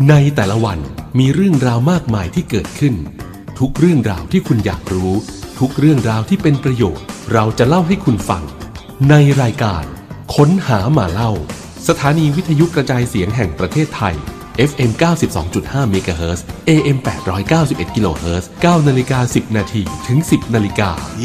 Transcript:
ในแต่ละวันมีเรื่องราวมากมายที่เกิดขึ้นทุกเรื่องราวที่คุณอยากรู้ทุกเรื่องราวที่เป็นประโยชน์เราจะเล่าให้คุณฟังในรายการค้นหามาเล่าสถานีวิทยุกระจายเสียงแห่งประเทศไทย FM 92.5 เมกะเฮิรตซ์ AM 891 กิโลเฮิรตซ์ 9:10 น. ถึง 10 น.